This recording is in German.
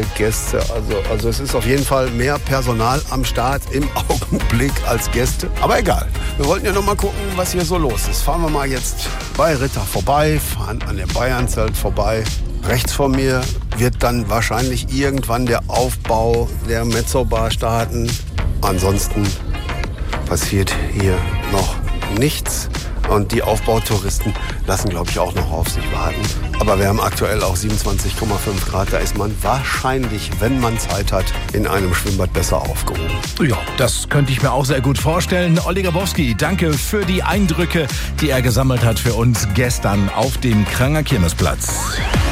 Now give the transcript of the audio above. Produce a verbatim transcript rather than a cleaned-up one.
Gäste. Also, also es ist auf jeden Fall mehr Personal am Start im Augenblick als Gäste. Aber egal, wir wollten ja noch mal gucken, was hier so los ist. Fahren wir mal jetzt bei Ritter vorbei, fahren an dem Bayernzelt vorbei. Rechts von mir wird dann wahrscheinlich irgendwann der Aufbau der Mezzo-Bar starten. Ansonsten passiert hier noch nichts. Und die Aufbautouristen lassen, glaube ich, auch noch auf sich warten. Aber wir haben aktuell auch siebenundzwanzig Komma fünf Grad. Da ist man wahrscheinlich, wenn man Zeit hat, in einem Schwimmbad besser aufgehoben. Ja, das könnte ich mir auch sehr gut vorstellen. Olli Grabowski, danke für die Eindrücke, die er gesammelt hat für uns gestern auf dem Kranger Kirmesplatz.